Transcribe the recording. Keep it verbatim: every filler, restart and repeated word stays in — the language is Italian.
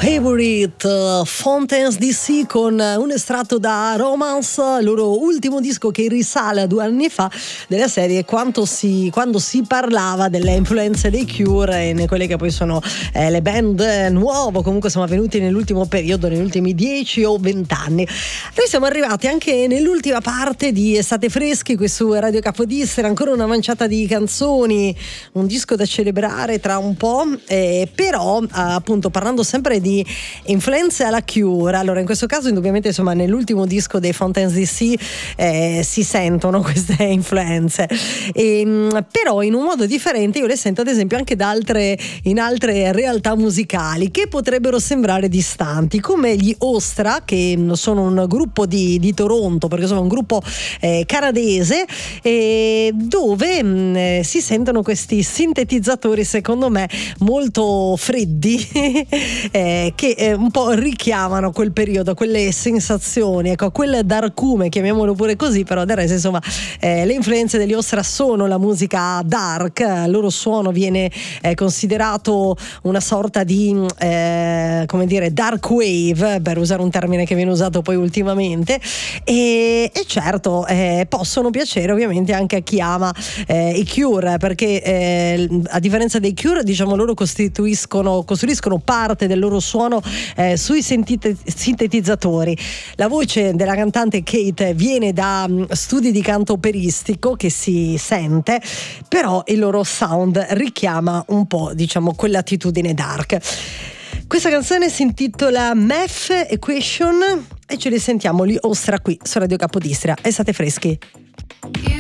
Favorite, uh, Fountains D C con un estratto da Romance, il loro ultimo disco che risale a due anni fa, della serie quanto si, quando si parlava delle influenze dei Cure in quelle che poi sono eh, le band nuove, comunque siamo venuti nell'ultimo periodo, negli ultimi dieci o venti anni. Noi siamo arrivati anche nell'ultima parte di Estate Freschi qui su Radio Capodistria, ancora una manciata di canzoni, un disco da celebrare tra un po', eh, però eh, appunto parlando sempre di influenze alla Cure. Allora in questo caso indubbiamente insomma nell'ultimo disco dei Fountains D C eh, si sentono queste influenze, e, però in un modo differente. Io le sento ad esempio anche da altre, in altre realtà musicali che potrebbero sembrare distanti, come gli Ostra, che sono un gruppo di, di Toronto, perché sono un gruppo eh, canadese, eh, dove mh, si sentono questi sintetizzatori secondo me molto freddi eh, che eh, un po' richiamano quel periodo, quelle sensazioni, ecco, quel darkume, chiamiamolo pure così, però del resto insomma eh, le influenze degli Ostra sono la musica dark, il loro suono viene eh, considerato una sorta di eh, come dire dark wave, per usare un termine che viene usato poi ultimamente, e, e certo eh, possono piacere ovviamente anche a chi ama eh, i Cure, perché eh, a differenza dei Cure diciamo loro costituiscono costruiscono parte del loro suono eh, sui sentite- sintetizzatori. La voce della cantante Kate viene da um, studi di canto operistico che si sente, però il loro sound richiama un po' diciamo quell'attitudine dark. Questa canzone si intitola Math Equation e ce li sentiamo gli Ostra qui su Radio Capodistria. Estate Freschi.